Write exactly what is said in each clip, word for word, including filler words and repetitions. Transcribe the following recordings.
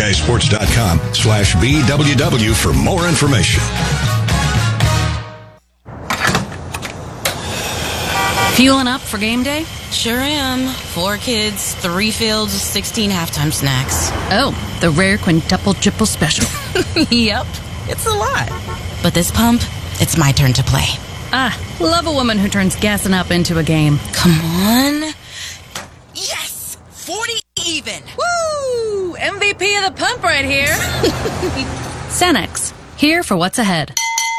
HawkeyeSports.com slash BWW for more information. Fueling up for game day? Sure am. Four kids, three fields, sixteen halftime snacks. Oh, the rare quintuple triple special. Yep, it's a lot. But this pump, it's my turn to play. Ah, love a woman who turns gassing up into a game. Come on. Yes! forty even! Woo! M V P of the pump right here. Cenex, here for what's ahead.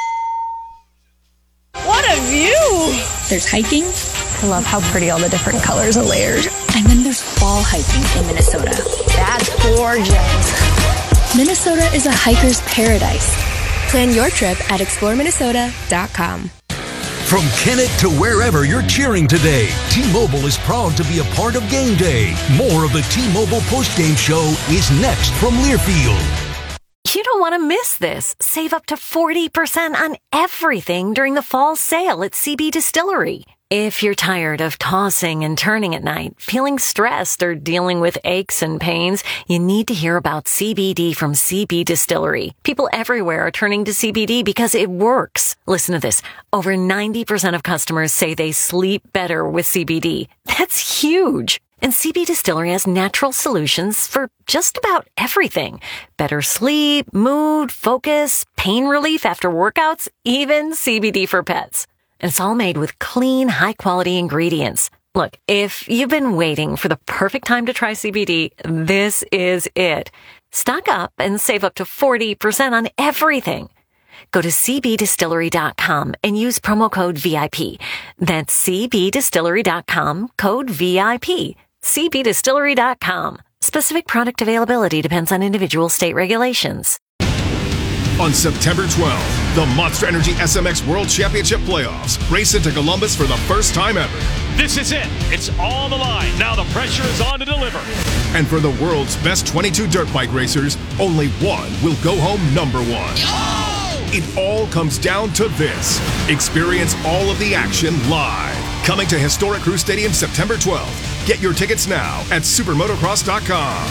What a view! There's hiking. I love how pretty all the different colors and layers. And then there's fall hiking in Minnesota. That's gorgeous. Minnesota is a hiker's paradise. Plan your trip at explore minnesota dot com. From Kennett to wherever you're cheering today, T-Mobile is proud to be a part of Game Day. More of the T-Mobile postgame show is next from Learfield. You don't want to miss this. Save up to forty percent on everything during the fall sale at C B Distillery. If you're tired of tossing and turning at night, feeling stressed, or dealing with aches and pains, you need to hear about C B D from C B Distillery. People everywhere are turning to C B D because it works. Listen to this. Over ninety percent of customers say they sleep better with C B D. That's huge. And C B Distillery has natural solutions for just about everything. Better sleep, mood, focus, pain relief after workouts, even C B D for pets. And it's all made with clean, high-quality ingredients. Look, if you've been waiting for the perfect time to try C B D, this is it. Stock up and save up to forty percent on everything. Go to c b distillery dot com and use promo code V I P. That's c b distillery dot com, code V I P. c b distillery dot com. Specific product availability depends on individual state regulations. On September twelfth, the Monster Energy S M X World Championship Playoffs race into Columbus for the first time ever. This is it. It's on the line. Now the pressure is on to deliver. And for the world's best twenty-two dirt bike racers, only one will go home number one. Oh! It all comes down to this. Experience all of the action live. Coming to historic Crew Stadium September twelfth. Get your tickets now at supermotocross dot com.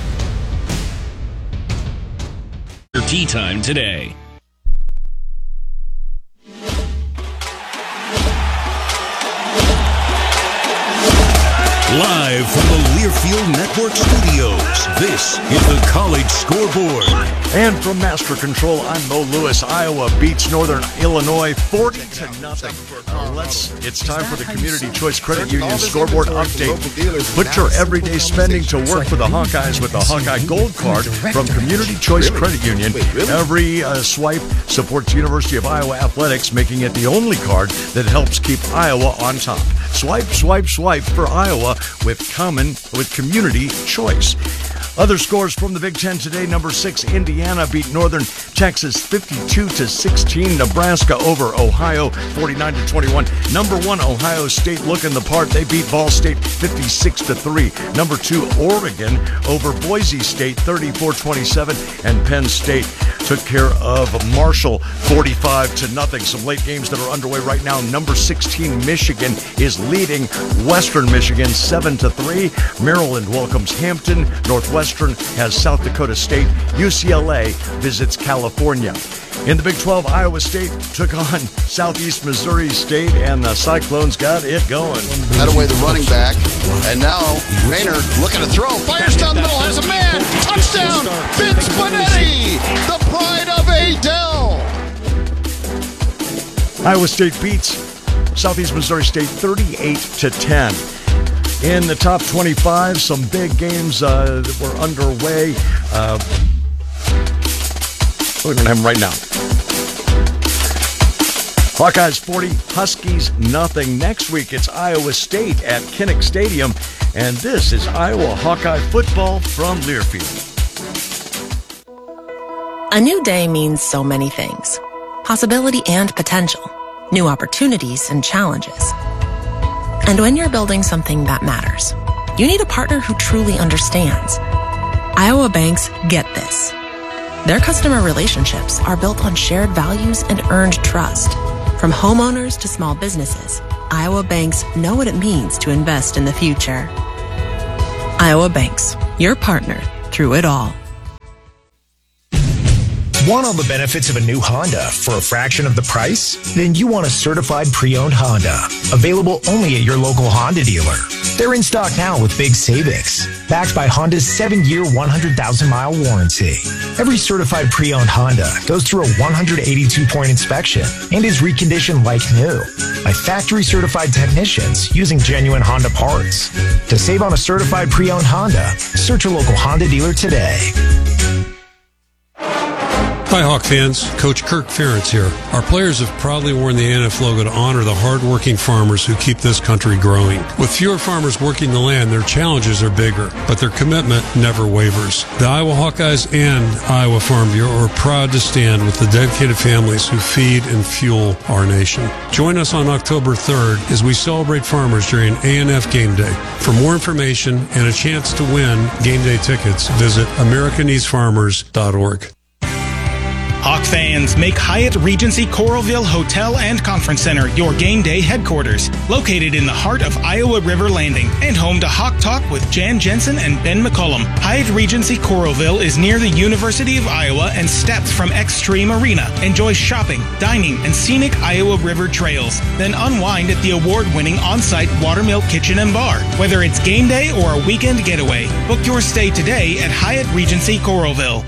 Tea time today. Live from the Learfield Network studios, this is the College Scoreboard. And from Master Control, I'm Mo Lewis. Iowa beats Northern Illinois forty to nothing. Uh, let's. It's time for the Community Choice Credit Union Scoreboard update. Put your everyday spending to work for the Hawkeyes with the Hawkeye Gold Card from Community Choice Credit Union. Every uh, swipe supports University of Iowa athletics, making it the only card that helps keep Iowa on top. Swipe, swipe, swipe for Iowa with common with Community Choice. Other scores from the Big Ten today: number six Indiana beat Northern Texas fifty-two to sixteen. Nebraska over Ohio forty-nine to twenty-one. Number one Ohio State looking the part. They beat Ball State fifty-six to three. Number two Oregon over Boise State thirty-four twenty-seven, and Penn State took care of Marshall forty-five to nothing. Some late games that are underway right now. Number sixteen Michigan is leading Western Michigan seven to three. Maryland welcomes Hampton. Northwestern has South Dakota State. U C L A visits California. In the Big twelve, Iowa State took on Southeast Missouri State, and the Cyclones got it going. That away the running back, and now Rayner looking to throw, fires down the middle, has a man, touchdown, Vince Bonetti, the pride of Adel. Iowa State beats Southeast Missouri State thirty-eight to ten. In the top twenty-five, some big games uh, that were underway. Uh, we don't have them right now. Hawkeyes forty, Huskies nothing. Next week, it's Iowa State at Kinnick Stadium. And this is Iowa Hawkeye football from Learfield. A new day means so many things. Possibility and potential. New opportunities and challenges. And when you're building something that matters, you need a partner who truly understands. Iowa banks get this. Their customer relationships are built on shared values and earned trust. From homeowners to small businesses, Iowa banks know what it means to invest in the future. Iowa Banks, your partner through it all. Want all the benefits of a new Honda for a fraction of the price? Then you want a certified pre-owned Honda. Available only at your local Honda dealer. They're in stock now with big savings. Backed by Honda's seven-year, one hundred thousand mile warranty. Every certified pre-owned Honda goes through a one hundred eighty-two point inspection and is reconditioned like new by factory-certified technicians using genuine Honda parts. To save on a certified pre-owned Honda, search your local Honda dealer today. Hi, Hawk fans. Coach Kirk Ferentz here. Our players have proudly worn the A N F logo to honor the hard-working farmers who keep this country growing. With fewer farmers working the land, their challenges are bigger, but their commitment never wavers. The Iowa Hawkeyes and Iowa Farm Bureau are proud to stand with the dedicated families who feed and fuel our nation. Join us on October third as we celebrate farmers during A N F Game Day. For more information and a chance to win game day tickets, visit american east farmers dot org. Hawk fans, make Hyatt Regency Coralville Hotel and Conference Center your game day headquarters. Located in the heart of Iowa River Landing and home to Hawk Talk with Jan Jensen and Ben McCullum. Hyatt Regency Coralville is near the University of Iowa and steps from Extreme Arena. Enjoy shopping, dining, and scenic Iowa River trails. Then unwind at the award-winning on-site Watermill Kitchen and Bar. Whether it's game day or a weekend getaway, book your stay today at Hyatt Regency Coralville.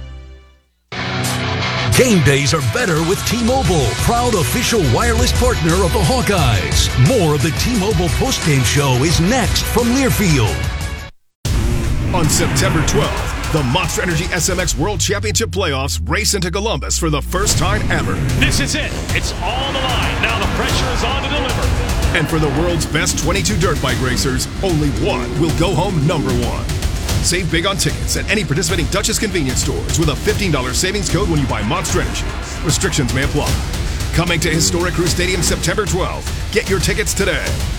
Game days are better with T-Mobile, proud official wireless partner of the Hawkeyes. More of the T-Mobile postgame show is next from Learfield. On September twelfth, the Monster Energy S M X World Championship Playoffs race into Columbus for the first time ever. This is it. It's all on the line. Now the pressure is on to deliver. And for the world's best twenty-two dirt bike racers, only one will go home number one. Save big on tickets at any participating Duchess convenience stores with a fifteen dollars savings code when you buy Monster Energy. Restrictions may apply. Coming to Historic Crew Stadium September twelfth. Get your tickets today.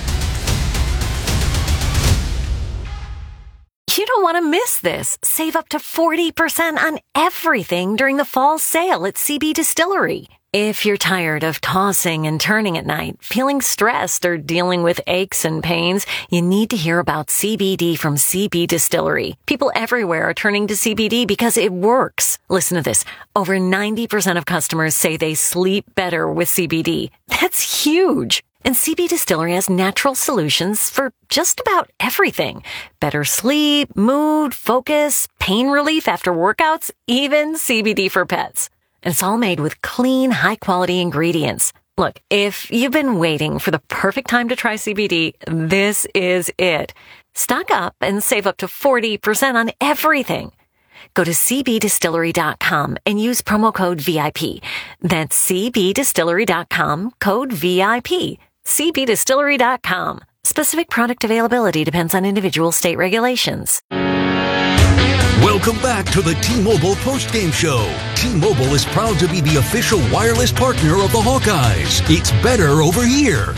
You don't want to miss this. Save up to forty percent on everything during the fall sale at C B Distillery. If you're tired of tossing and turning at night, feeling stressed, or dealing with aches and pains, you need to hear about C B D from C B Distillery. People everywhere are turning to C B D because it works. Listen to this. Over ninety percent of customers say they sleep better with C B D. That's huge. And C B Distillery has natural solutions for just about everything. Better sleep, mood, focus, pain relief after workouts, even C B D for pets. And it's all made with clean, high-quality ingredients. Look, if you've been waiting for the perfect time to try C B D, this is it. Stock up and save up to forty percent on everything. Go to c b distillery dot com and use promo code V I P. That's c b distillery dot com, code V I P. c b distillery dot com. Specific product availability depends on individual state regulations. Welcome back to the T-Mobile postgame show. T-Mobile is proud to be the official wireless partner of the Hawkeyes. It's better over here.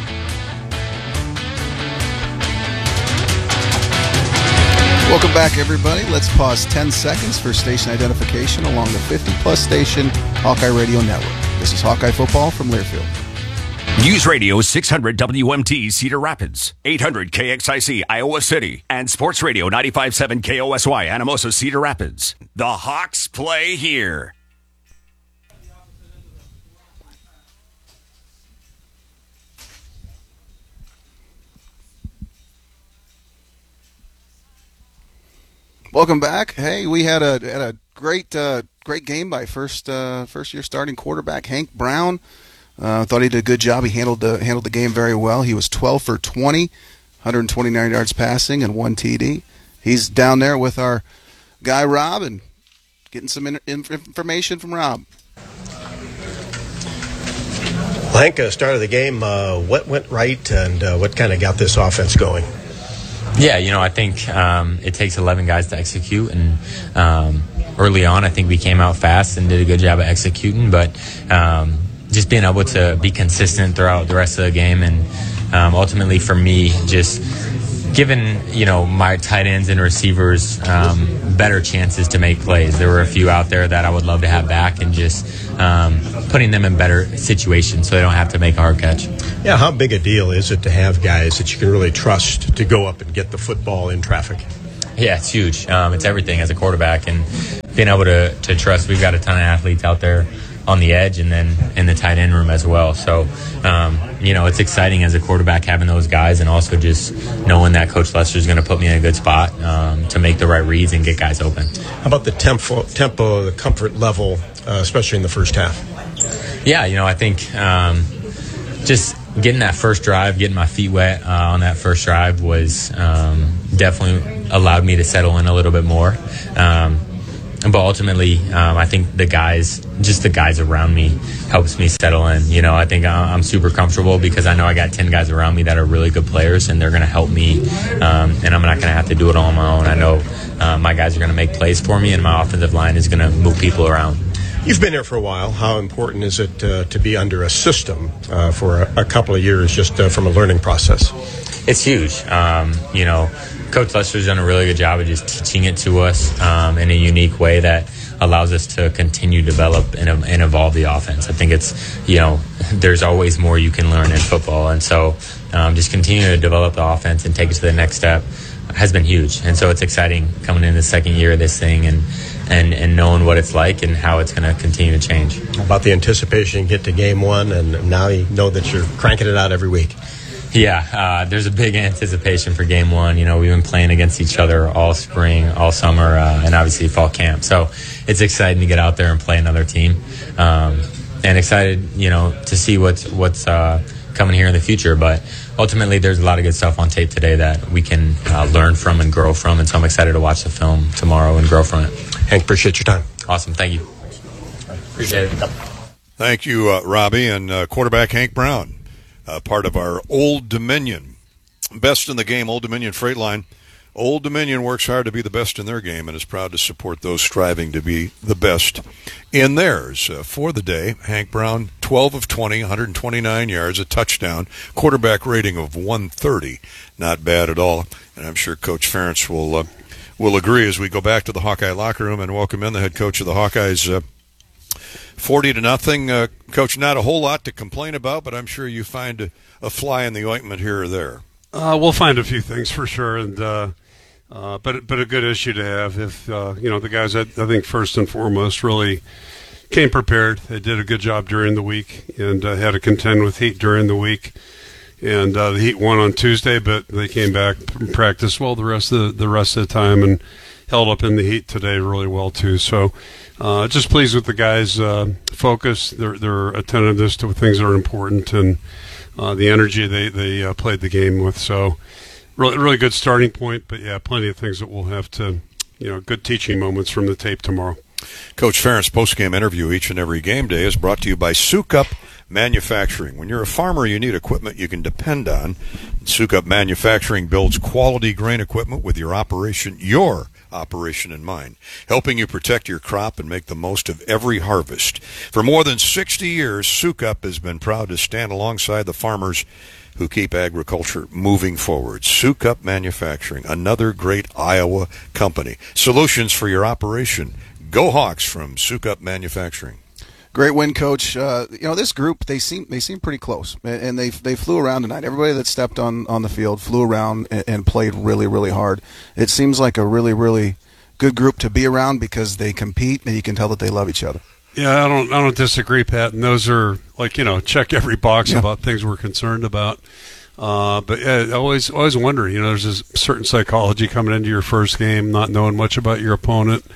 Welcome back, everybody. Let's pause ten seconds for station identification along the fifty-plus station Hawkeye Radio Network. This is Hawkeye Football from Learfield. News Radio six hundred W M T Cedar Rapids, eight hundred K X I C Iowa City, and Sports Radio ninety-five point seven K O S Y Anamosa Cedar Rapids. The Hawks play here. Welcome back. Hey, we had a had a great uh, great game by first uh, first year starting quarterback Hank Brown. I uh, thought he did a good job. He handled the handled the game very well. He was twelve for twenty, one hundred twenty-nine yards passing and one T D. He's down there with our guy Rob and getting some in- information from Rob. Well, Hank, uh, start of the game, uh, what went right and uh, what kind of got this offense going? Yeah, you know, I think um, it takes eleven guys to execute, and um, early on I think we came out fast and did a good job of executing, but um, just being able to be consistent throughout the rest of the game, and um, ultimately for me, just giving, you know, my tight ends and receivers um, better chances to make plays. There were a few out there that I would love to have back, and just um, putting them in better situations so they don't have to make a hard catch. Yeah, how big a deal is it to have guys that you can really trust to go up and get the football in traffic? Yeah, it's huge. Um, it's everything as a quarterback, and being able to, to trust. We've got a ton of athletes out there on the edge and then in the tight end room as well. So, um, you know, it's exciting as a quarterback having those guys, and also just knowing that Coach Lester is going to put me in a good spot um, to make the right reads and get guys open. How about the tempo, tempo the comfort level, uh, especially in the first half? Yeah, you know, I think um, just getting that first drive, getting my feet wet uh, on that first drive was um, definitely allowed me to settle in a little bit more. Um, but ultimately, um, I think the guys, just the guys around me, helps me settle in. You know, I think I'm super comfortable because I know I got ten guys around me that are really good players, and they're going to help me, um, and I'm not going to have to do it all on my own. I know uh, my guys are going to make plays for me, and my offensive line is going to move people around. You've been there for a while. How important is it uh, to be under a system uh, for a, a couple of years, just uh, from a learning process? It's huge. Um, you know, Coach Lester's done a really good job of just teaching it to us um, in a unique way that allows us to continue to develop and, and evolve the offense. I think it's, you know, there's always more you can learn in football. And so um, just continue to develop the offense and take it to the next step has been huge. And so it's exciting coming in the second year of this thing and And, and knowing what it's like and how it's going to continue to change. How about the anticipation, get to game one, and now you know that you're cranking it out every week? Yeah, uh, there's a big anticipation for game one. You know, we've been playing against each other all spring, all summer, uh, and obviously fall camp. So it's exciting to get out there and play another team. Um, and excited, you know, to see what's, what's uh, coming here in the future. But ultimately, there's a lot of good stuff on tape today that we can uh, learn from and grow from. And so I'm excited to watch the film tomorrow and grow from it. Hank, appreciate your time. Awesome. Thank you. Appreciate it. Thank you, uh, Robbie. And uh, quarterback Hank Brown, uh, part of our Old Dominion. Best in the game, Old Dominion Freight Line. Old Dominion works hard to be the best in their game and is proud to support those striving to be the best in theirs. Uh, for the day, Hank Brown, twelve of twenty, one hundred twenty-nine yards, a touchdown, quarterback rating of one thirty. Not bad at all. And I'm sure Coach Ferentz will... Uh, We'll agree as we go back to the Hawkeye locker room and welcome in the head coach of the Hawkeyes. Uh, forty to nothing, uh, Coach. Not a whole lot to complain about, but I'm sure you find a, a fly in the ointment here or there. Uh, we'll find a few things for sure, and uh, uh, but but a good issue to have. If uh, you know the guys, that I think first and foremost really came prepared. They did a good job during the week and uh, had to contend with heat during the week. And uh, the Heat won on Tuesday, but they came back and practiced well the rest of the, the rest of the time and held up in the heat today really well too. So, uh, just pleased with the guys' uh, focus, their their attentiveness to things that are important, and uh, the energy they they uh, played the game with. So, really really good starting point. But yeah, plenty of things that we'll have to, you know, good teaching moments from the tape tomorrow. Coach Ferentz' post-game interview each and every game day is brought to you by Sukup Manufacturing. When you're a farmer, you need equipment you can depend on. Sukup Manufacturing builds quality grain equipment with your operation, your operation in mind, helping you protect your crop and make the most of every harvest. For more than sixty years, Sukup has been proud to stand alongside the farmers who keep agriculture moving forward. Sukup Manufacturing, another great Iowa company. Solutions for your operation. Go Hawks from Sukup Manufacturing. Great win, Coach. Uh, you know, this group, they seem they seem pretty close, and they they flew around tonight. Everybody that stepped on, on the field flew around and, and played really, really hard. It seems like a really, really good group to be around because they compete, and you can tell that they love each other. Yeah, I don't I don't disagree, Pat. And those are, like, you know, check every box yeah. about things we're concerned about. Uh, but yeah, I always always wonder, you know, there's a certain psychology coming into your first game, not knowing much about your opponent.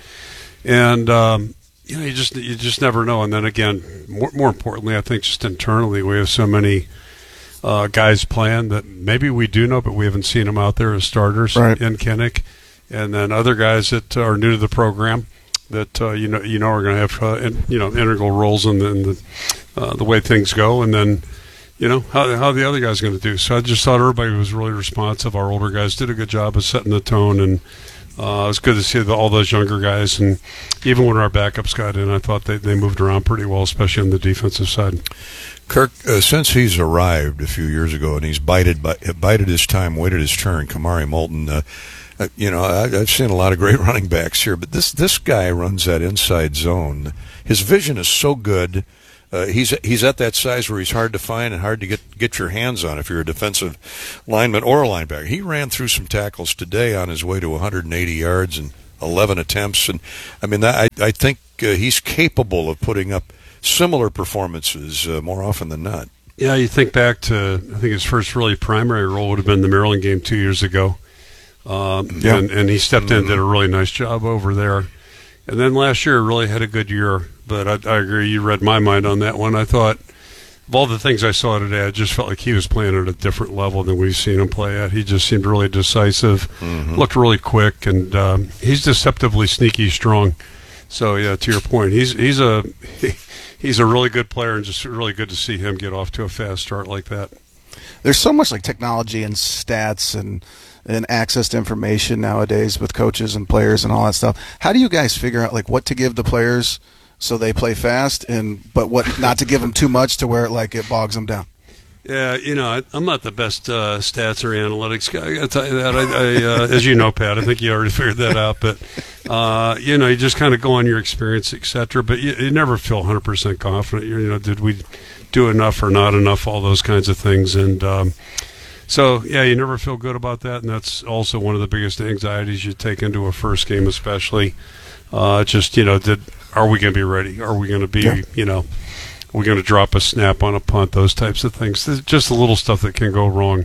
And um, you know, you just you just never know. And then again, more, more importantly, I think just internally, we have so many uh, guys playing that maybe we do know, but we haven't seen them out there as starters right. in Kinnick. And then other guys that are new to the program that uh, you know you know are going to have uh, in, you know integral roles in the in the, uh, the way things go. And then you know how how the other guys going to do. So I just thought everybody was really responsive. Our older guys did a good job of setting the tone and. Uh, it was good to see the, all those younger guys, and even when our backups got in, I thought they, they moved around pretty well, especially on the defensive side. Kirk, uh, since he's arrived a few years ago and he's bided, bided his time, waited his turn, Kamari Moulton, uh, uh, you know, I, I've seen a lot of great running backs here, but this, this guy runs that inside zone. His vision is so good. Uh, he's he's at that size where he's hard to find and hard to get get your hands on if you're a defensive lineman or a linebacker. He ran through some tackles today on his way to one hundred eighty yards and eleven attempts, and I mean that, I I think uh, he's capable of putting up similar performances uh, more often than not. Yeah, you think back to, I think his first really primary role would have been the Maryland game two years ago, um, yeah. and and he stepped in, did a really nice job over there. And then last year really had a good year, but I, I agree, you read my mind on that one. I thought, of all the things I saw today, I just felt like he was playing at a different level than we've seen him play at. He just seemed really decisive, mm-hmm. looked really quick, and um, he's deceptively sneaky strong. So, yeah, to your point, he's he's a he, he's a really good player, and just really good to see him get off to a fast start like that. There's so much like technology and stats and and access to information nowadays with coaches and players and all that stuff. How do you guys figure out like what to give the players so they play fast, and but what not to give them too much to where it like it bogs them down? Yeah, you know, I, I'm not the best uh, stats or analytics guy. I got to tell you that. I, I, uh, as you know, Pat, I think you already figured that out. But uh, you know, you just kind of go on your experience, et cetera. But you, you never feel one hundred percent confident. You know, did we do enough or not enough? All those kinds of things, and um, so yeah, you never feel good about that. And that's also one of the biggest anxieties you take into a first game, especially. Uh, just you know, did are we going to be ready? Are we going to be, yeah. you know? We're going to drop a snap on a punt, those types of things. There's just the little stuff that can go wrong.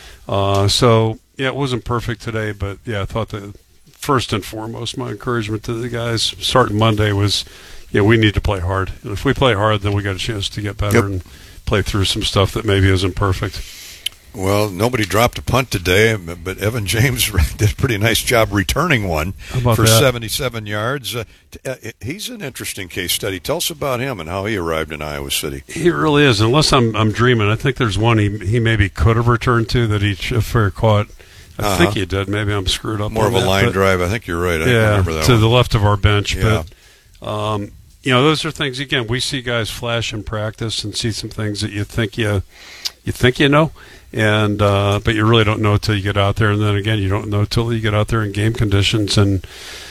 Uh, so, yeah, it wasn't perfect today, but, yeah, I thought that first and foremost, my encouragement to the guys starting Monday was, yeah, we need to play hard. And if we play hard, then we got a chance to get better yep. and play through some stuff that maybe isn't perfect. Well, nobody dropped a punt today, but Evan James did a pretty nice job returning one for that? seventy-seven yards. Uh, he's an interesting case study. Tell us about him and how he arrived in Iowa City. He really is. Unless I'm I'm dreaming, I think there's one he he maybe could have returned to that he fair caught. I uh-huh. think he did. Maybe I'm screwed up. More on of a that, line but, drive. I think you're right. I yeah, remember that to one. the left of our bench. Yeah. But um, you know, those are things. Again, we see guys flash in practice and see some things that you think you you think you know. And uh, but you really don't know until you get out there, and then again, you don't know until you get out there in game conditions. And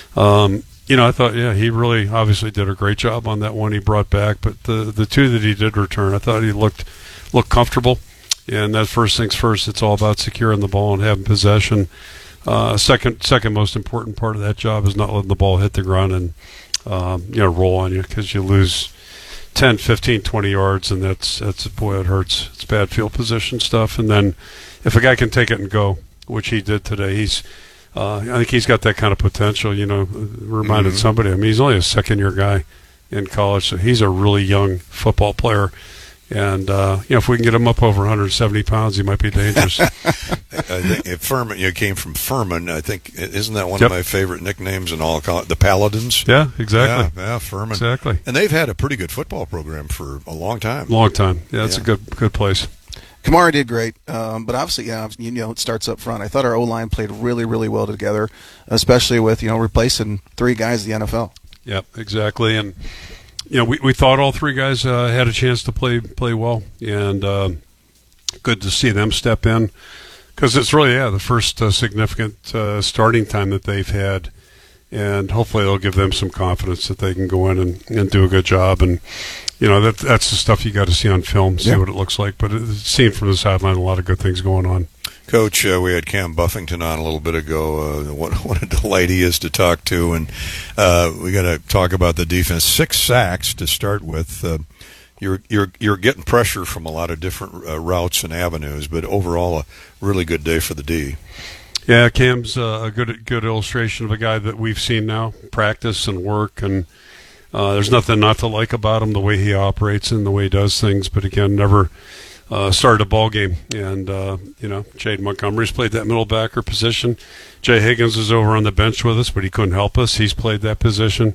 um, you know, I thought, yeah, he really obviously did a great job on that one he brought back. But the the two that he did return, I thought he looked looked comfortable. And that first things first, it's all about securing the ball and having possession. Uh, second second most important part of that job is not letting the ball hit the ground and um, you know roll on you, because you lose ten, fifteen, twenty yards, and that's, that's boy, it hurts. It's bad field position stuff. And then if a guy can take it and go, which he did today, he's, uh, I think he's got that kind of potential, you know, reminded mm-hmm. somebody. I mean, he's only a second-year guy in college, so he's a really young football player. And, uh, you know, if we can get him up over one hundred seventy pounds, he might be dangerous. I think if Furman, you came from Furman, I think, isn't that one yep. of my favorite nicknames in all college? The Paladins? Yeah, exactly. Yeah, yeah, Furman. Exactly. And they've had a pretty good football program for a long time. Long time. Yeah, it's yeah. a good good place. Kamara did great, um, but obviously, yeah, you know, it starts up front. I thought our O-line played really, really well together, especially with, you know, replacing three guys in the N F L. Yep, exactly. And you know, we, we thought all three guys uh, had a chance to play play well, and uh, good to see them step in, because it's really, yeah, the first uh, significant uh, starting time that they've had, and hopefully it'll give them some confidence that they can go in and, and do a good job. And, you know, that that's the stuff you got to see on film, see yeah. what it looks like. But it seemed from the sideline a lot of good things going on. Coach, uh, we had Cam Buffington on a little bit ago. Uh, what, what a delight he is to talk to. And uh, we got to talk about the defense. Six sacks to start with. Uh, you're you're you're getting pressure from a lot of different uh, routes and avenues, but overall a really good day for the D. Yeah, Cam's uh, a good good illustration of a guy that we've seen now practice and work, and uh, there's nothing not to like about him, the way he operates and the way he does things. But again, never uh, started a ball game. And uh, you know, Jade Montgomery's played that middle backer position. Jay Higgins is over on the bench with us, but he couldn't help us. He's played that position.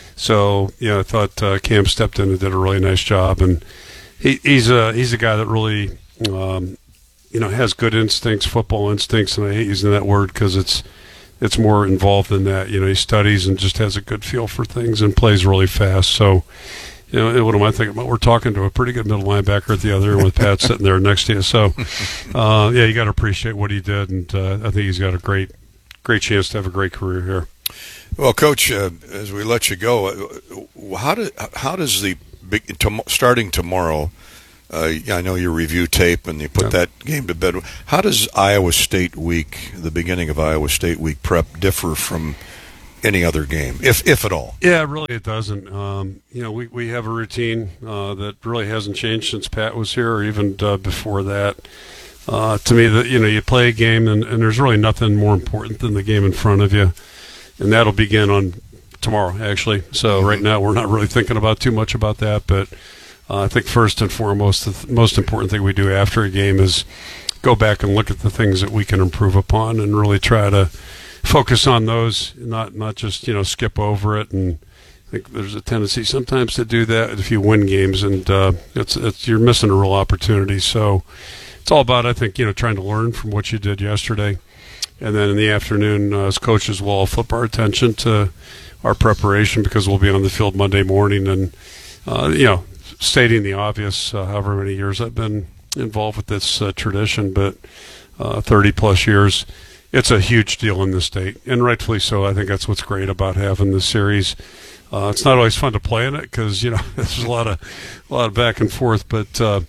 So yeah, I thought uh, Cam stepped in and did a really nice job, and he, he's a he's a guy that really. Um, you know, has good instincts, football instincts, and I hate using that word because it's it's more involved than that. You know, he studies and just has a good feel for things and plays really fast. So, you know, what am I thinking about? We're talking to a pretty good middle linebacker at the other end with Pat sitting there next to you. So, uh, yeah, you got to appreciate what he did, and uh, I think he's got a great, great chance to have a great career here. Well, Coach, uh, as we let you go, how do how does the big, to, starting tomorrow, uh, I know you review tape and you put yeah. that game to bed. How does Iowa State week, the beginning of Iowa State week prep, differ from any other game, if if at all? Yeah, really it doesn't. Um, you know, we, we have a routine uh, that really hasn't changed since Pat was here or even uh, before that. Uh, to me, that you know, you play a game and, and there's really nothing more important than the game in front of you. And that'll begin on tomorrow, actually. So right now we're not really thinking about too much about that, but uh, I think first and foremost, the th- most important thing we do after a game is go back and look at the things that we can improve upon and really try to focus on those, not not just, you know, skip over it. And I think there's a tendency sometimes to do that if you win games, and uh, it's it's you're missing a real opportunity. So it's all about, I think, you know, trying to learn from what you did yesterday. And then in the afternoon, uh, as coaches, we'll all flip our attention to our preparation because we'll be on the field Monday morning. And, uh, you know, stating the obvious, uh, however many years I've been involved with this uh, tradition, but uh, thirty-plus years, it's a huge deal in the state, and rightfully so. I think that's what's great about having this series. Uh, it's not always fun to play in it because, you know, there's a lot of a lot of back and forth, but uh,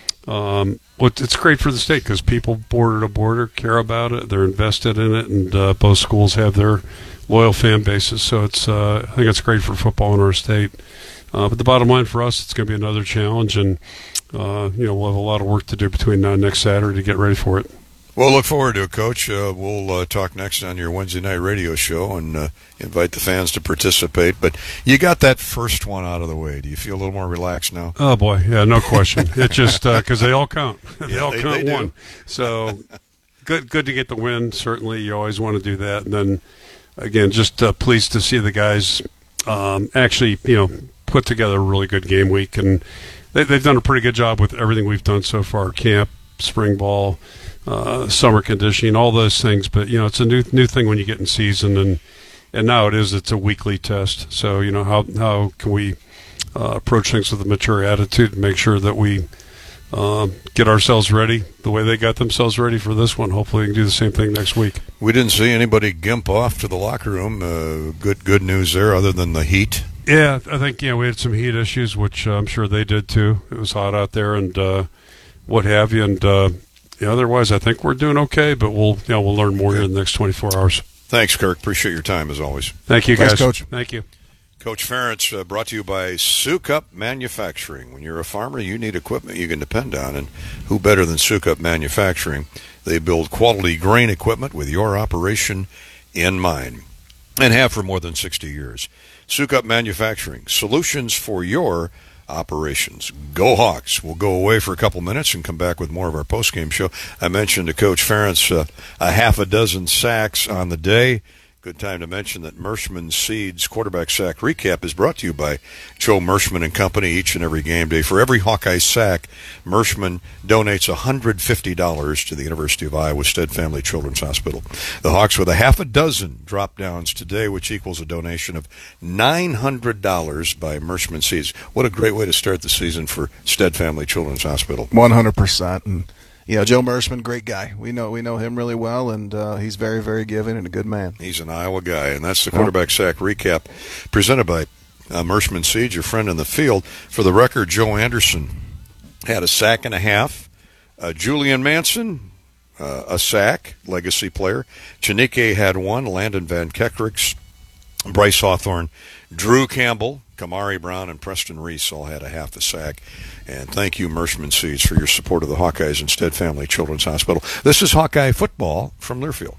um, what it's great for the state because people border to border care about it. They're invested in it, and uh, both schools have their loyal fan bases. So it's uh, I think it's great for football in our state. Uh, but the bottom line for us, it's going to be another challenge, and uh, you know, we'll have a lot of work to do between now and next Saturday to get ready for it. We'll look forward to it, Coach. Uh, we'll uh, talk next on your Wednesday night radio show and uh, invite the fans to participate. But you got that first one out of the way. Do you feel a little more relaxed now? Oh, boy. Yeah, no question. It just because uh, they all count. They yeah, all they, count they one. So good good to get the win. Certainly, you always want to do that. And then, again, just uh, pleased to see the guys um, actually, you know, put together a really good game week. And they, they've done a pretty good job with everything we've done so far, camp, spring ball, Uh, summer conditioning, all those things. But, you know, it's a new new thing when you get in season, and and now it is, it's a weekly test. So, you know, how how can we uh, approach things with a mature attitude and make sure that we uh, get ourselves ready the way they got themselves ready for this one. Hopefully we can do the same thing next week. We didn't see anybody gimp off to the locker room. Uh, good good news there other than the heat. Yeah, I think, you know, we had some heat issues, which uh, I'm sure they did too. It was hot out there and uh, what have you, and uh Yeah, otherwise, I think we're doing okay, but we'll you know we'll learn more here in the next twenty-four hours. Thanks, Kirk. Appreciate your time as always. Thank you, guys. Thanks, Coach. Thank you. Coach Ferentz, uh, brought to you by Sukup Manufacturing. When you're a farmer, you need equipment you can depend on, and who better than Sukup Manufacturing? They build quality grain equipment with your operation in mind, and have for more than sixty years. Sukup Manufacturing, solutions for your operations. Go Hawks. We'll go away for a couple minutes and come back with more of our postgame show. I mentioned to Coach Ferentz uh, a half a dozen sacks on the day. Good time to mention that Mershman Seeds quarterback sack recap is brought to you by Joe Mershman and Company each and every game day. For every Hawkeye sack, Mershman donates one hundred fifty dollars to the University of Iowa Stead Family Children's Hospital. The Hawks with a half a dozen drop downs today, which equals a donation of nine hundred dollars by Mershman Seeds. What a great way to start the season for Stead Family Children's Hospital. one hundred percent. And you know, Joe Mershman, great guy. We know we know him really well, and uh, he's very, very giving and a good man. He's an Iowa guy, and that's the quarterback sack recap presented by uh, Mershman Seeds, your friend in the field. For the record, Joe Anderson had a sack and a half. Uh, Julian Manson, uh, a sack, legacy player. Chinike had one. Landon Van Kekricks, Bryce Hawthorne, Drew Campbell, Kamari Brown, and Preston Reese all had a half a sack. And thank you, Mershman Seeds, for your support of the Hawkeyes and Stead Family Children's Hospital. This is Hawkeye Football from Learfield.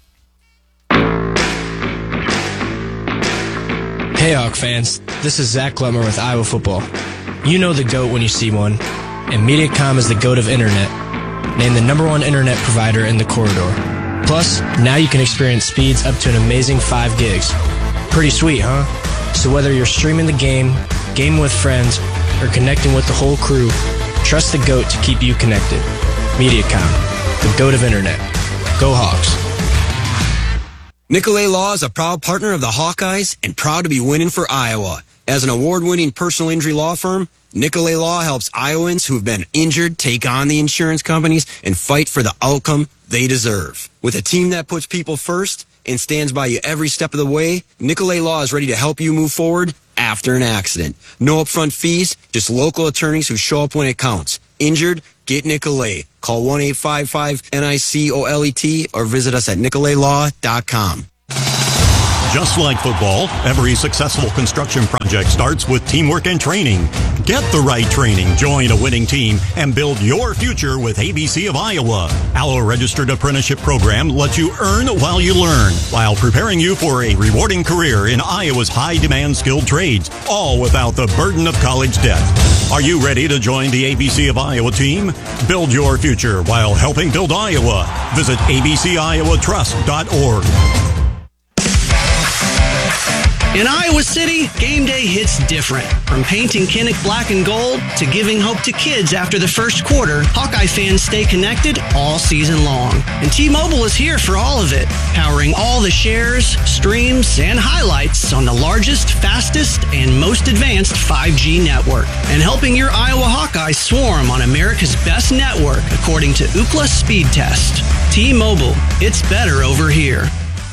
Hey, Hawk fans. This is Zach Glemmer with Iowa Football. You know the GOAT when you see one, and MediaCom is the GOAT of Internet, named the number one Internet provider in the corridor. Plus, now you can experience speeds up to an amazing five gigs. Pretty sweet, huh? So whether you're streaming the game, gaming with friends, or connecting with the whole crew, trust the GOAT to keep you connected. MediaCom, the GOAT of Internet. Go Hawks. Nicolay Law is a proud partner of the Hawkeyes and proud to be winning for Iowa. As an award-winning personal injury law firm, Nicolay Law helps Iowans who have been injured take on the insurance companies and fight for the outcome they deserve. With a team that puts people first and stands by you every step of the way, Nicolay Law is ready to help you move forward after an accident. No upfront fees, just local attorneys who show up when it counts. Injured? Get Nicolay. Call one eight five five N I C O L E T or visit us at nicolay law dot com. Just like football, every successful construction project starts with teamwork and training. Get the right training, join a winning team, and build your future with A B C of Iowa. Our registered apprenticeship program lets you earn while you learn, while preparing you for a rewarding career in Iowa's high-demand skilled trades, all without the burden of college debt. Are you ready to join the A B C of Iowa team? Build your future while helping build Iowa. Visit a b c iowa trust dot org. In Iowa City, game day hits different. From painting Kinnick black and gold to giving hope to kids after the first quarter, Hawkeye fans stay connected all season long. And T-Mobile is here for all of it, powering all the shares, streams, and highlights on the largest, fastest, and most advanced five G network. And helping your Iowa Hawkeyes swarm on America's best network, according to Ookla Speed Test. T-Mobile, it's better over here.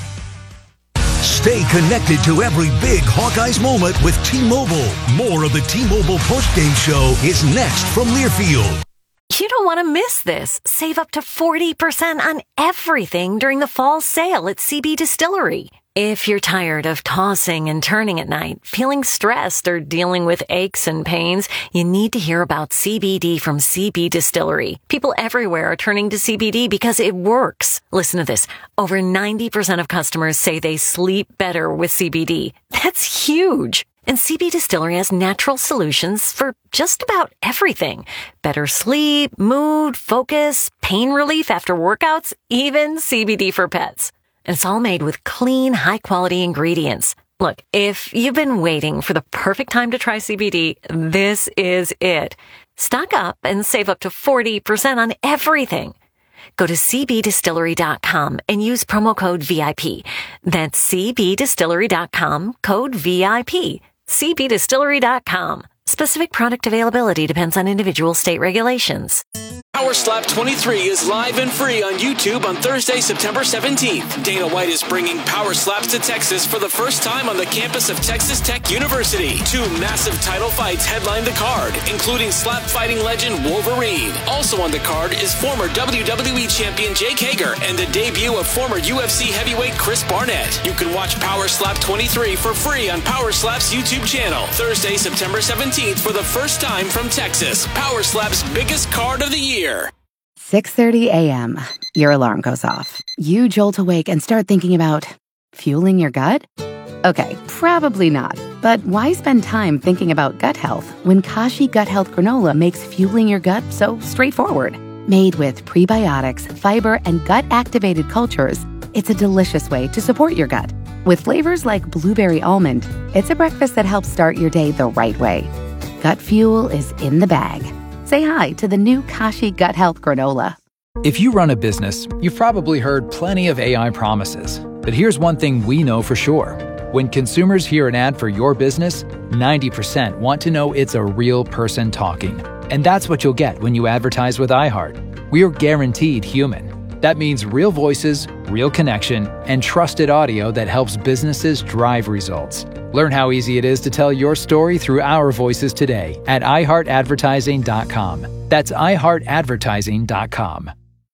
Stay connected to every big Hawkeyes moment with T-Mobile. More of the T-Mobile postgame show is next from Learfield. You don't want to miss this. Save up to forty percent on everything during the fall sale at C B Distillery. If you're tired of tossing and turning at night, feeling stressed, or dealing with aches and pains, you need to hear about C B D from C B Distillery. People everywhere are turning to C B D because it works. Listen to this. Over ninety percent of customers say they sleep better with C B D. That's huge. And C B Distillery has natural solutions for just about everything. Better sleep, mood, focus, pain relief after workouts, even C B D for pets. And it's all made with clean, high-quality ingredients. Look, if you've been waiting for the perfect time to try C B D, this is it. Stock up and save up to forty percent on everything. Go to c b distillery dot com and use promo code V I P. That's c b distillery dot com, code V I P. c b distillery dot com. Specific product availability depends on individual state regulations. Power Slap twenty-three is live and free on YouTube on Thursday, September seventeenth. Dana White is bringing Power Slaps to Texas for the first time on the campus of Texas Tech University. Two massive title fights headline the card, including slap fighting legend Wolverine. Also on the card is former W W E champion Jake Hager and the debut of former U F C heavyweight Chris Barnett. You can watch Power Slap twenty-three for free on Power Slap's YouTube channel. Thursday, September seventeenth for the first time from Texas. Power Slap's biggest card of the year. six thirty a.m. Your alarm goes off. You jolt awake and start thinking about fueling your gut? Okay, probably not. But why spend time thinking about gut health when Kashi Gut Health Granola makes fueling your gut so straightforward? Made with prebiotics, fiber, and gut-activated cultures, it's a delicious way to support your gut. With flavors like blueberry almond, it's a breakfast that helps start your day the right way. Gut fuel is in the bag. Say hi to the new Kashi Gut Health Granola. If you run a business, you've probably heard plenty of A I promises. But here's one thing we know for sure. When consumers hear an ad for your business, ninety percent want to know it's a real person talking. And that's what you'll get when you advertise with iHeart. We're guaranteed human. That means real voices, real connection, and trusted audio that helps businesses drive results. Learn how easy it is to tell your story through our voices today at i heart advertising dot com. That's i heart advertising dot com.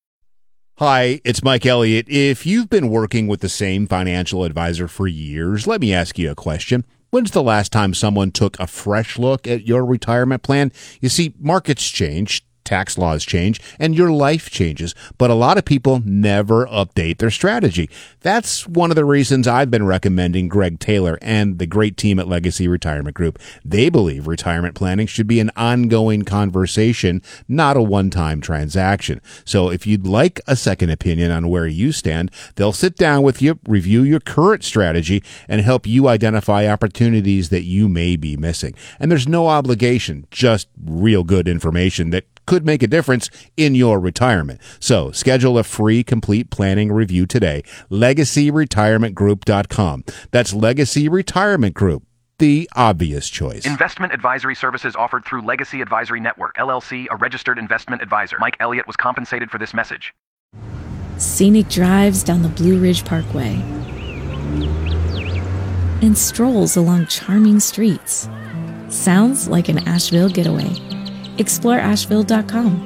Hi, it's Mike Elliott. If you've been working with the same financial advisor for years, let me ask you a question. When's the last time someone took a fresh look at your retirement plan? You see, markets change, tax laws change, and your life changes, but a lot of people never update their strategy. That's one of the reasons I've been recommending Greg Taylor and the great team at Legacy Retirement Group. They believe retirement planning should be an ongoing conversation, not a one-time transaction. So if you'd like a second opinion on where you stand, they'll sit down with you, review your current strategy, and help you identify opportunities that you may be missing. And there's no obligation, just real good information that could make a difference in your retirement. So schedule a free complete planning review today. legacy retirement group dot com. That's Legacy Retirement Group, the obvious choice. Investment advisory services offered through Legacy Advisory Network, L L C, a registered investment advisor. Mike Elliott was compensated for this message. Scenic drives down the Blue Ridge Parkway. and strolls along charming streets. Sounds like an Asheville getaway. Explore Asheville dot com.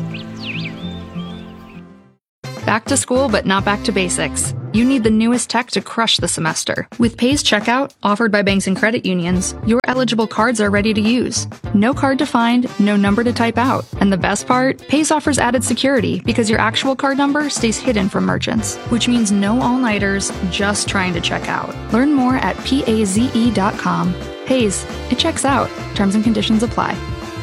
Back to school, but not back to basics. You need the newest tech to crush the semester. With Pays Checkout, offered by banks and credit unions, your eligible cards are ready to use. No card to find, no number to type out. And the best part? Pays offers added security because your actual card number stays hidden from merchants, which means no all-nighters just trying to check out. Learn more at paze dot com. Pays, it checks out. Terms and conditions apply.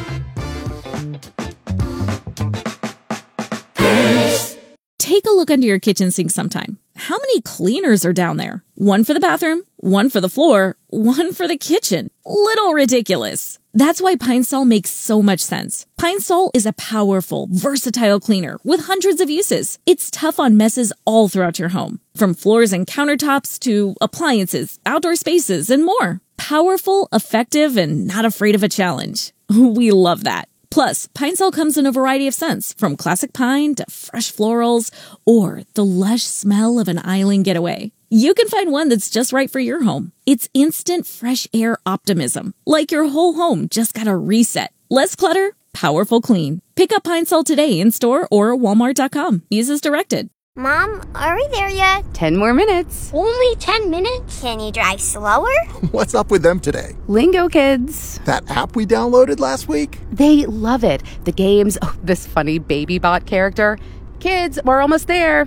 Take a look under your kitchen sink sometime. How many cleaners are down there? One for the bathroom, one for the floor, one for the kitchen. Little ridiculous. That's why Pine Sol makes so much sense. Pine Sol is a powerful, versatile cleaner with hundreds of uses. It's tough on messes all throughout your home, from floors and countertops to appliances, outdoor spaces, and more. Powerful, effective, and not afraid of a challenge. We love that. Plus, Pine Sol comes in a variety of scents, from classic pine to fresh florals, or the lush smell of an island getaway. You can find one that's just right for your home. It's instant fresh air optimism, like your whole home just got a reset. Less clutter, powerful clean. Pick up Pine Sol today in store or walmart dot com. Use as directed. Mom, are we there yet? Ten more minutes. Only ten minutes? Can you drive slower? What's up with them today? Lingo Kids. That app we downloaded last week? They love it. The games, oh, this funny baby bot character. Kids, we're almost there.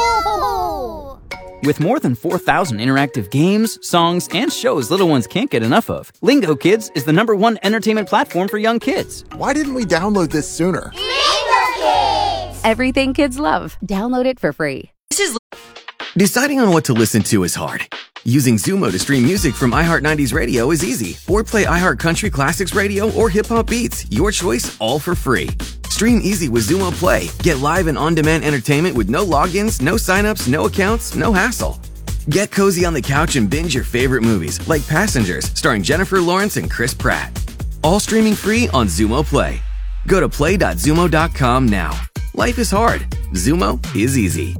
No! With more than four thousand interactive games, songs, and shows little ones can't get enough of, Lingo Kids is the number one entertainment platform for young kids. Why didn't we download this sooner? Lingo Kids! Everything kids love. Download it for free. This is Deciding on what to listen to is hard. Using Zumo to stream music from iHeart nineties Radio is easy. Or play iHeart Country Classics Radio or Hip Hop Beats. Your choice, all for free. Stream easy with Zumo Play. Get live and on-demand entertainment with no logins, no signups, no accounts, no hassle. Get cozy on the couch and binge your favorite movies, like Passengers, starring Jennifer Lawrence and Chris Pratt. All streaming free on Zumo Play. Go to play dot zumo dot com now. Life is hard. Zumo is easy.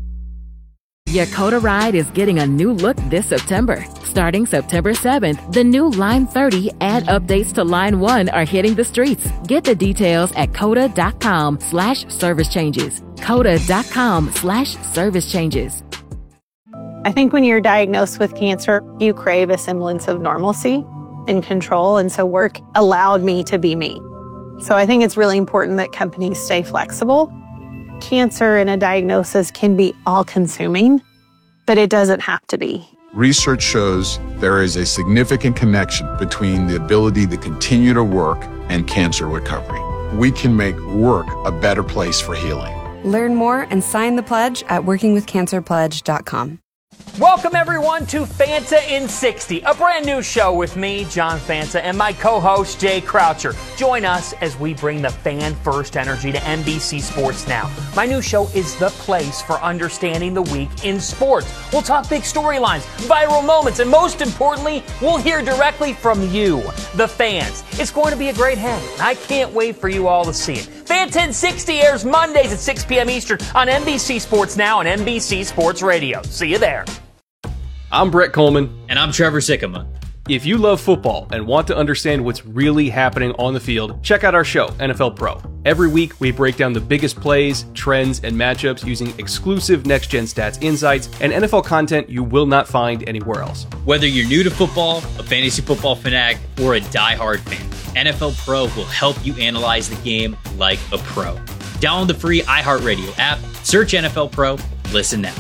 Yakota Ride is getting a new look this September. Starting September seventh, the new Line thirty and updates to Line one are hitting the streets. Get the details at coda dot com slash service changes. coda dot com slash service changes. I think when you're diagnosed with cancer, you crave a semblance of normalcy and control, and so work allowed me to be me. So I think it's really important that companies stay flexible. Cancer and a diagnosis can be all-consuming, but it doesn't have to be. Research shows there is a significant connection between the ability to continue to work and cancer recovery. We can make work a better place for healing. Learn more and sign the pledge at working with cancer pledge dot com. Welcome, everyone, to Fanta in sixty, a brand new show with me, John Fanta, and my co-host, Jay Croucher. Join us as we bring the fan-first energy to N B C Sports Now. My new show is the place for understanding the week in sports. We'll talk big storylines, viral moments, and most importantly, we'll hear directly from you, the fans. It's going to be a great hang. I can't wait for you all to see it. Fanta in sixty airs Mondays at six p.m. Eastern on N B C Sports Now and N B C Sports Radio. See you there. I'm Brett Coleman. And I'm Trevor Sikkema. If you love football and want to understand what's really happening on the field, check out our show, N F L Pro. Every week, we break down the biggest plays, trends, and matchups using exclusive next-gen stats insights and N F L content you will not find anywhere else. Whether you're new to football, a fantasy football fanatic, or a diehard fan, N F L Pro will help you analyze the game like a pro. Download the free iHeartRadio app, search N F L Pro, listen now.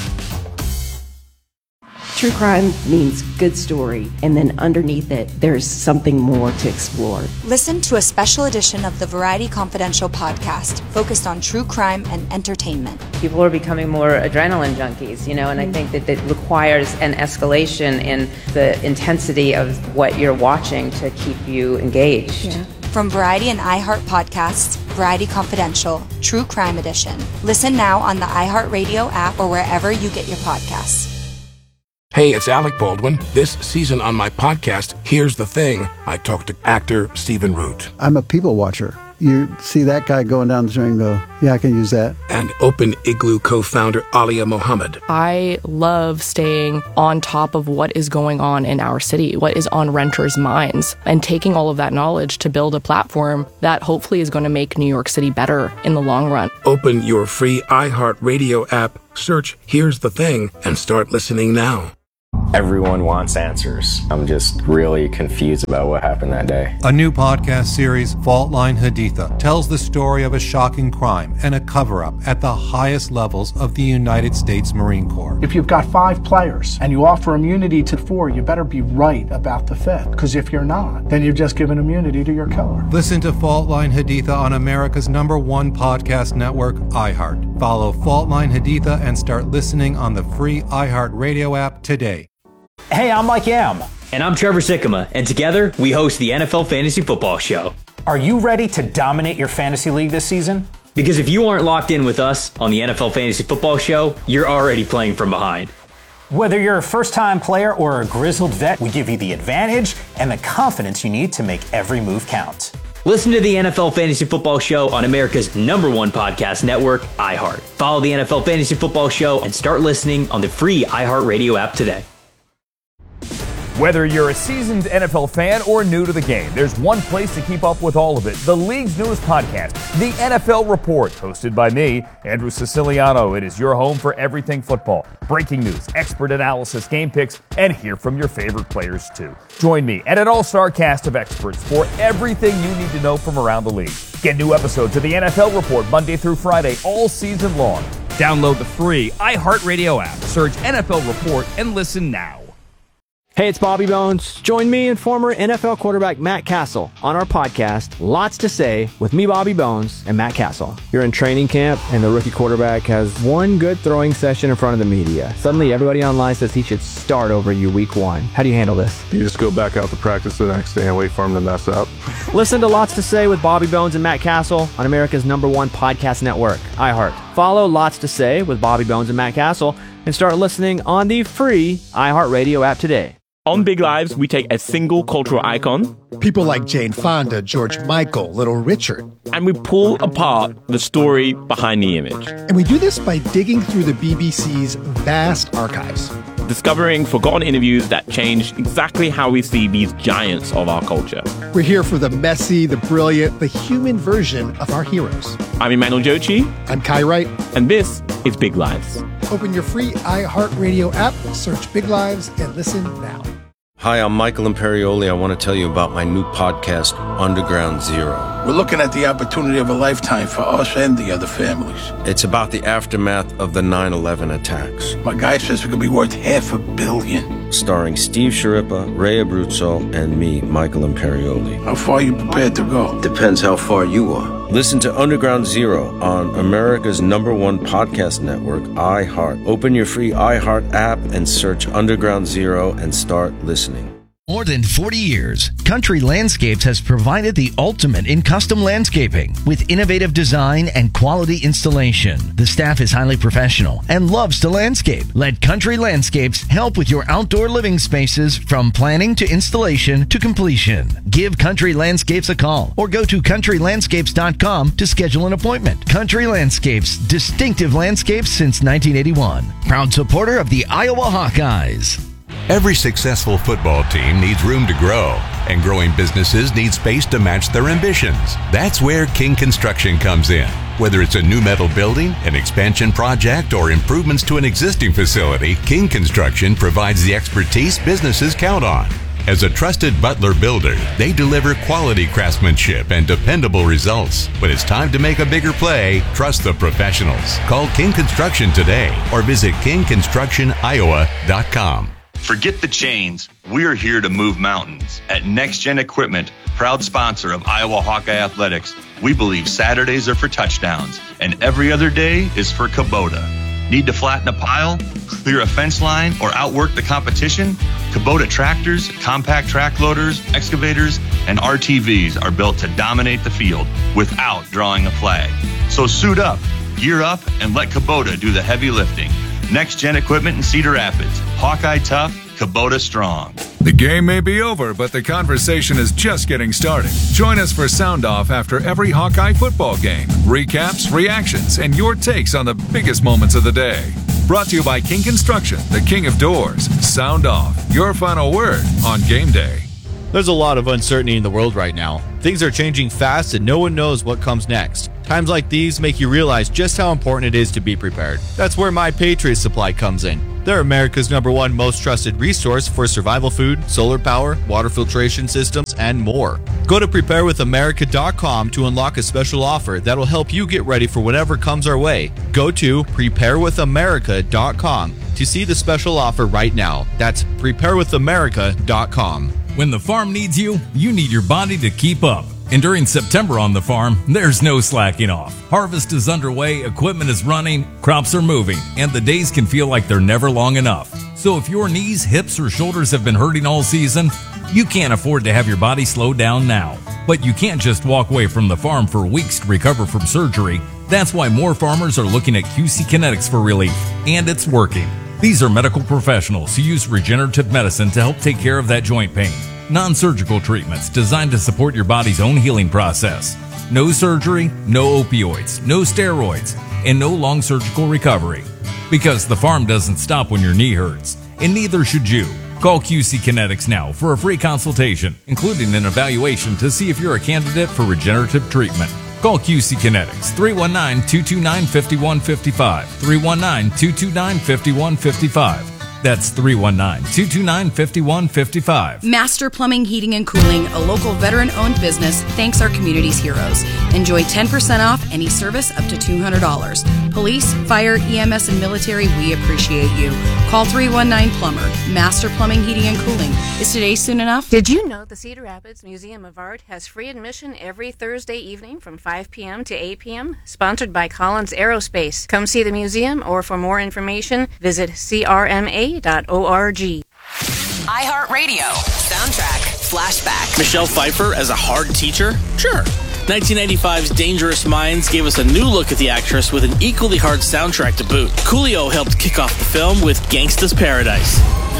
True crime means good story, and then underneath it, there's something more to explore. Listen to a special edition of the Variety Confidential podcast focused on true crime and entertainment. People are becoming more adrenaline junkies, you know, and I think that it requires an escalation in the intensity of what you're watching to keep you engaged. Yeah. From Variety and iHeart Podcasts, Variety Confidential, True Crime Edition. Listen now on the iHeartRadio app or wherever you get your podcasts. Hey, it's Alec Baldwin. This season on my podcast, Here's the Thing, I talked to actor Stephen Root. I'm a people watcher. you see that guy going down the street and go, yeah, I can use that. And Open Igloo co-founder Alia Mohammed. I love staying on top of what is going on in our city, what is on renters' minds, and taking all of that knowledge to build a platform that hopefully is going to make New York City better in the long run. Open your free iHeartRadio app, search Here's the Thing, and start listening now. Everyone wants answers. I'm just really confused about what happened that day. A new podcast series, Fault Line Haditha, tells the story of a shocking crime and a cover-up at the highest levels of the United States Marine Corps. If you've got five players and you offer immunity to four, you better be right about the fifth. Because if you're not, then you've just given immunity to your killer. Listen to Fault Line Haditha on America's number one podcast network, iHeart. Follow Fault Line Haditha and start listening on the free iHeartRadio app today. Hey, I'm Mike Yam. And I'm Trevor Sikkema, and together we host the N F L Fantasy Football Show. Are you ready to dominate your fantasy league this season? Because if you aren't locked in with us on the N F L Fantasy Football Show, you're already playing from behind. Whether you're a first-time player or a grizzled vet, we give you the advantage and the confidence you need to make every move count. Listen to the N F L Fantasy Football Show on America's number one podcast network, iHeart. Follow the N F L Fantasy Football Show and start listening on the free iHeartRadio app today. Whether you're a seasoned N F L fan or new to the game, there's one place to keep up with all of it. The league's newest podcast, The N F L Report, hosted by me, Andrew Siciliano. It is your home for everything football. Breaking news, expert analysis, game picks, and hear from your favorite players too. Join me and an all-star cast of experts for everything you need to know from around the league. Get new episodes of The N F L Report Monday through Friday all season long. Download the free iHeartRadio app, search N F L Report, and listen now. Hey, it's Bobby Bones. Join me and former N F L quarterback Matt Castle on our podcast, Lots to Say, with me, Bobby Bones, and Matt Castle. You're in training camp, and the rookie quarterback has one good throwing session in front of the media. Suddenly, everybody online says he should start over you week one. How do you handle this? You just go back out to practice the next day and wait for him to mess up. Listen to Lots to Say with Bobby Bones and Matt Castle on America's number one podcast network, iHeart. Follow Lots to Say with Bobby Bones and Matt Castle and start listening on the free iHeartRadio app today. On Big Lives, we take a single cultural icon, people like Jane Fonda, George Michael, Little Richard, and we pull apart the story behind the image. And we do this by digging through the B B C's vast archives, discovering forgotten interviews that changed exactly how we see these giants of our culture. We're here for the messy, the brilliant, the human version of our heroes. I'm Emmanuel Jochi. I'm Kai Wright. And this is Big Lives. Open your free iHeartRadio app, search Big Lives, and listen now. Hi, I'm Michael Imperioli. I want to tell you about my new podcast, Underground Zero. We're looking at the opportunity of a lifetime for us and the other families. It's about the aftermath of the nine eleven attacks. My guy says we could be worth half a billion. Starring Steve Sciarippa, Ray Abruzzo, and me, Michael Imperioli. How far are you prepared to go? Depends how far you are. Listen to Underground Zero on America's number one podcast network, iHeart. Open your free iHeart app and search Underground Zero and start listening. More than forty years, Country Landscapes has provided the ultimate in custom landscaping with innovative design and quality installation. The staff is highly professional and loves to landscape. Let Country Landscapes help with your outdoor living spaces from planning to installation to completion. Give Country Landscapes a call or go to country landscapes dot com to schedule an appointment. Country Landscapes, distinctive landscapes since nineteen eighty-one. Proud supporter of the Iowa Hawkeyes. Every successful football team needs room to grow, and growing businesses need space to match their ambitions. That's where King Construction comes in. Whether it's a new metal building, an expansion project, or improvements to an existing facility, King Construction provides the expertise businesses count on. As a trusted Butler builder, they deliver quality craftsmanship and dependable results. When it's time to make a bigger play, trust the professionals. Call King Construction today or visit king construction iowa dot com. Forget the chains. We're here to move mountains. At Next Gen Equipment, proud sponsor of Iowa Hawkeye Athletics, we believe Saturdays are for touchdowns and every other day is for Kubota. Need to flatten a pile, clear a fence line, or outwork the competition? Kubota tractors, compact track loaders, excavators, and R T Vs are built to dominate the field without drawing a flag. So suit up, gear up, and let Kubota do the heavy lifting. Next Gen Equipment in Cedar Rapids. Hawkeye tough, Kubota Strong. The game may be over, but the conversation is just getting started. Join us for Sound Off after every Hawkeye football game. Recaps, reactions, and your takes on the biggest moments of the day. Brought to you by King Construction, the king of doors. Sound Off, your final word on game day. There's a lot of uncertainty in the world right now. Things are changing fast and no one knows what comes next. Times like these make you realize just how important it is to be prepared. That's where My Patriot Supply comes in. They're America's number one most trusted resource for survival food, solar power, water filtration systems, and more. Go to prepare with america dot com to unlock a special offer that'll help you get ready for whatever comes our way. Go to prepare with america dot com to see the special offer right now. That's prepare with america dot com. When the farm needs you, you need your body to keep up. And during September on the farm, there's no slacking off. Harvest is underway, equipment is running, crops are moving, and the days can feel like they're never long enough. So if your knees, hips, or shoulders have been hurting all season, you can't afford to have your body slow down now. But you can't just walk away from the farm for weeks to recover from surgery. That's why more farmers are looking at Q C Kinetics for relief, and it's working. These are medical professionals who use regenerative medicine to help take care of that joint pain. Non-surgical treatments designed to support your body's own healing process. No surgery, no opioids, no steroids, and no long surgical recovery. Because the farm doesn't stop when your knee hurts, and neither should you. Call Q C Kinetics now for a free consultation, including an evaluation to see if you're a candidate for regenerative treatment. Call Q C Kinetics, three one nine, two two nine, five one five five, three one nine, two two nine, five one five five. That's three one nine, two two nine, five one five five. Master Plumbing, Heating, and Cooling, a local veteran-owned business, thanks our community's heroes. Enjoy ten percent off any service up to two hundred dollars. Police, fire, E M S, and military, we appreciate you. Call three one nine Plumber. Master Plumbing, Heating, and Cooling. Is today soon enough? Did you know the Cedar Rapids Museum of Art has free admission every Thursday evening from five p.m. to eight p.m., sponsored by Collins Aerospace. Come see the museum, or for more information, visit c r m a dot org. iHeartRadio. Soundtrack. Flashback. Michelle Pfeiffer as a hard teacher? Sure. nineteen ninety-five's Dangerous Minds gave us a new look at the actress with an equally hard soundtrack to boot. Coolio helped kick off the film with Gangsta's Paradise.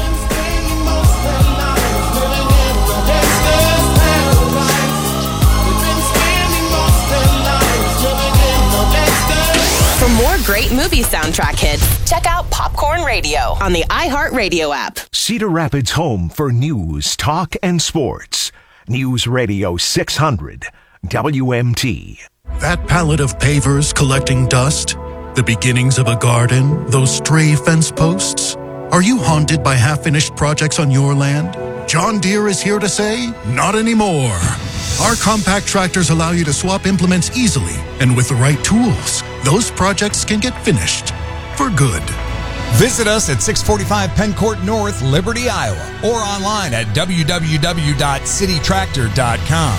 For more great movie soundtrack hits, check out Popcorn Radio on the iHeartRadio app. Cedar Rapids' home for news, talk, and sports. News Radio six hundred, W M T. That pallet of pavers collecting dust, the beginnings of a garden, those stray fence posts. Are you haunted by half-finished projects on your land? John Deere is here to say, not anymore. Our compact tractors allow you to swap implements easily, and with the right tools, those projects can get finished for good. Visit us at six forty-five Penn Court North, Liberty, Iowa, or online at w w w dot city tractor dot com.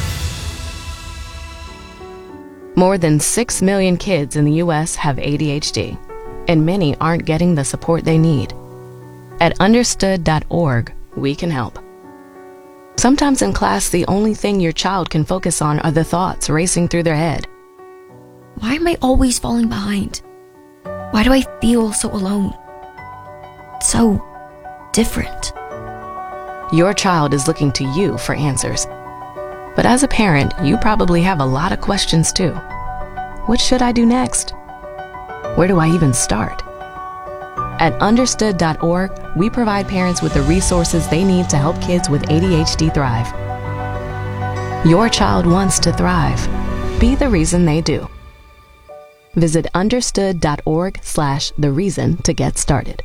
More than six million kids in the U S have A D H D, and many aren't getting the support they need. At understood dot org, we can help. Sometimes in class, the only thing your child can focus on are the thoughts racing through their head. Why am I always falling behind? Why do I feel so alone? So different. Your child is looking to you for answers. But as a parent, you probably have a lot of questions too. What should I do next? Where do I even start? At understood dot org, we provide parents with the resources they need to help kids with A D H D thrive. Your child wants to thrive. Be the reason they do. Visit understood dot org slash the reason to get started.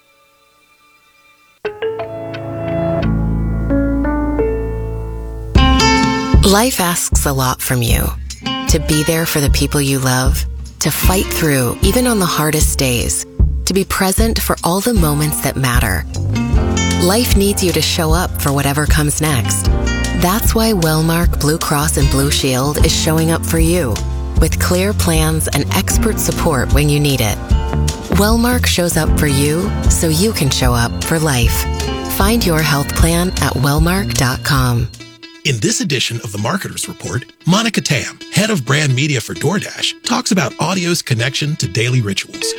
Life asks a lot from you. To be there for the people you love, to fight through even on the hardest days, to be present for all the moments that matter. Life needs you to show up for whatever comes next. That's why Wellmark Blue Cross and Blue Shield is showing up for you, with clear plans and expert support when you need it. Wellmark shows up for you so you can show up for life. Find your health plan at wellmark dot com. In this edition of the Marketer's Report, Monica Tam, head of brand media for DoorDash, talks about audio's connection to daily rituals.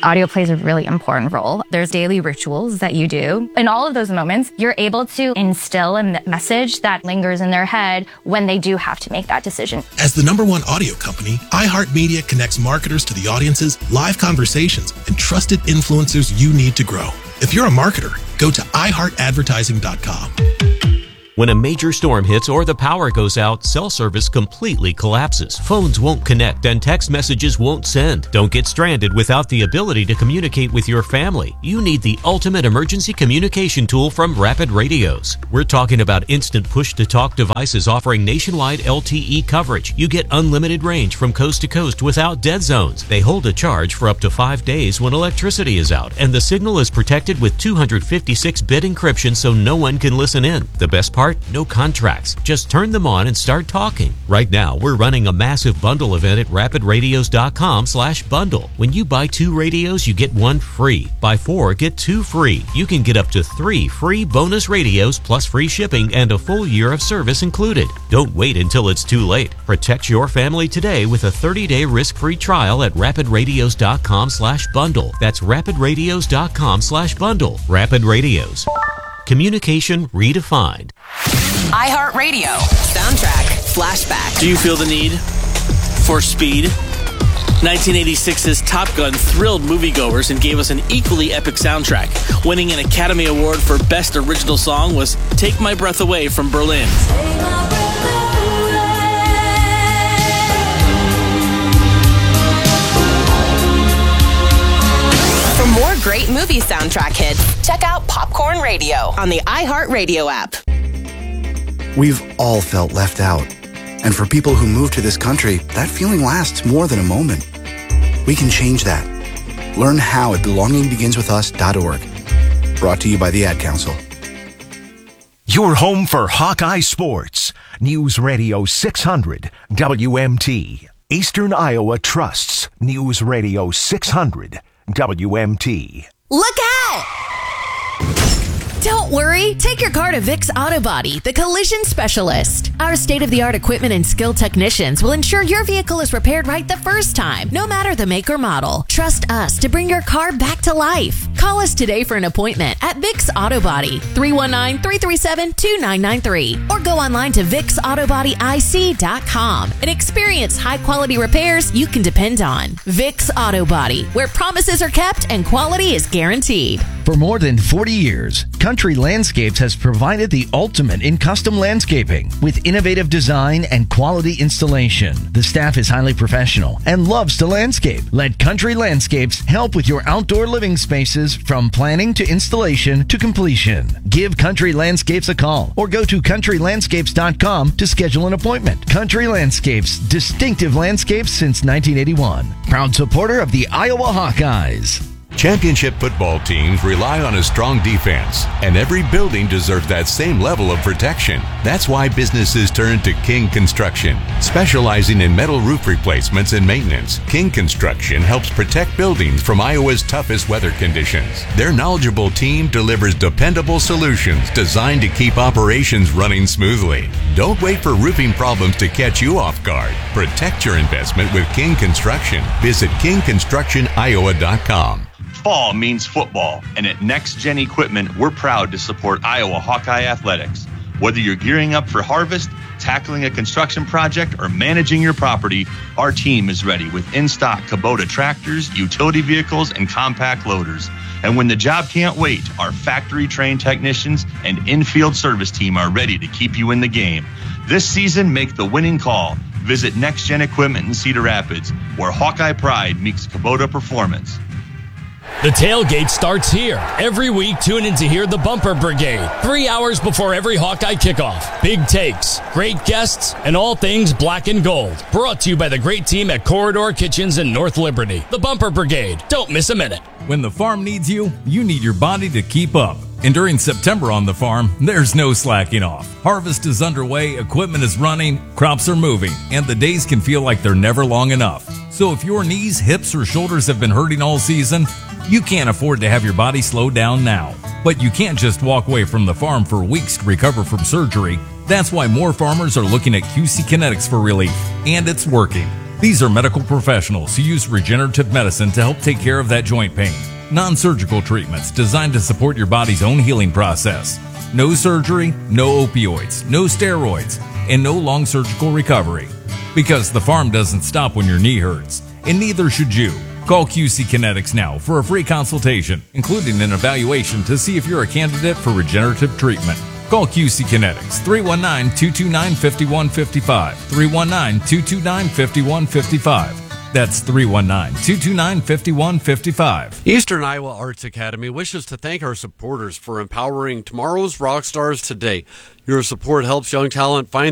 Audio plays a really important role. There's daily rituals that you do. In all of those moments, you're able to instill a message that lingers in their head when they do have to make that decision. As the number one audio company, iHeartMedia connects marketers to the audiences, live conversations, and trusted influencers you need to grow. If you're a marketer, go to i heart advertising dot com. When a major storm hits or the power goes out, cell service completely collapses. Phones won't connect and text messages won't send. Don't get stranded without the ability to communicate with your family. You need the ultimate emergency communication tool from Rapid Radios. We're talking about instant push-to-talk devices offering nationwide L T E coverage. You get unlimited range from coast to coast without dead zones. They hold a charge for up to five days when electricity is out, and the signal is protected with two fifty-six bit encryption so no one can listen in. The best part? No contracts. Just turn them on and start talking. Right now, we're running a massive bundle event at rapid radios dot com slash bundle. When you buy two radios, you get one free. Buy four, get two free. You can get up to three free bonus radios plus free shipping and a full year of service included. Don't wait until it's too late. Protect your family today with a thirty-day risk-free trial at rapid radios dot com slash bundle. That's rapid radios dot com slash bundle. Rapid Radios. Communication redefined. iHeartRadio. Soundtrack. Flashback. Do you feel the need for speed? nineteen eighty-six's Top Gun thrilled moviegoers and gave us an equally epic soundtrack. Winning an Academy Award for Best Original Song was Take My Breath Away from Berlin. For more great movie soundtrack hits, check out Popcorn Radio on the iHeartRadio app. We've all felt left out. And for people who move to this country, that feeling lasts more than a moment. We can change that. Learn how at belonging begins with us dot org. Brought to you by the Ad Council. Your home for Hawkeye Sports. News Radio six hundred W M T. Eastern Iowa trusts News Radio six hundred W M T. Look out! Don't worry, take your car to Vicks Auto Body, the collision specialist. Our state-of-the-art equipment and skilled technicians will ensure your vehicle is repaired right the first time, no matter the make or model. Trust us to bring your car back to life. Call us today for an appointment at Vicks Auto Body, three one nine, three three seven, two nine nine three, or go online to vicks auto body I C dot com and experience high-quality repairs you can depend on. Vicks Auto Body, where promises are kept and quality is guaranteed. For more than forty years, Country Landscapes has provided the ultimate in custom landscaping with innovative design and quality installation. The staff is highly professional and loves to landscape. Let Country Landscapes help with your outdoor living spaces from planning to installation to completion. Give Country Landscapes a call or go to country landscapes dot com to schedule an appointment. Country Landscapes, distinctive landscapes since nineteen eighty-one. Proud supporter of the Iowa Hawkeyes. Championship football teams rely on a strong defense, and every building deserves that same level of protection. That's why businesses turn to King Construction. Specializing in metal roof replacements and maintenance, King Construction helps protect buildings from Iowa's toughest weather conditions. Their knowledgeable team delivers dependable solutions designed to keep operations running smoothly. Don't wait for roofing problems to catch you off guard. Protect your investment with King Construction. Visit king construction iowa dot com. Fall means football, and at Next Gen Equipment, we're proud to support Iowa Hawkeye Athletics. Whether you're gearing up for harvest, tackling a construction project, or managing your property, our team is ready with in-stock Kubota tractors, utility vehicles, and compact loaders. And when the job can't wait, our factory-trained technicians and in-field service team are ready to keep you in the game. This season, make the winning call. Visit Next Gen Equipment in Cedar Rapids, where Hawkeye pride meets Kubota performance. The tailgate starts here. Every week, tune in to hear the Bumper Brigade. Three hours before every Hawkeye kickoff. Big takes, great guests, and all things black and gold. Brought to you by the great team at Corridor Kitchens in North Liberty. The Bumper Brigade. Don't miss a minute. When the farm needs you, you need your body to keep up. And during September on the farm, there's no slacking off. Harvest is underway, equipment is running, crops are moving, and the days can feel like they're never long enough. So if your knees, hips, or shoulders have been hurting all season, you can't afford to have your body slow down now. But you can't just walk away from the farm for weeks to recover from surgery. That's why more farmers are looking at Q C Kinetics for relief. And it's working. These are medical professionals who use regenerative medicine to help take care of that joint pain. Non-surgical treatments designed to support your body's own healing process. No surgery, no opioids, no steroids, and no long surgical recovery. Because the farm doesn't stop when your knee hurts, and neither should you. Call Q C Kinetics now for a free consultation, including an evaluation to see if you're a candidate for regenerative treatment. Call Q C Kinetics, three one nine, two two nine, five one five five, three one nine, two two nine, five one five five. That's three one nine, two two nine, five one five five. Eastern Iowa Arts Academy wishes to thank our supporters for empowering tomorrow's rock stars today. Your support helps young talent find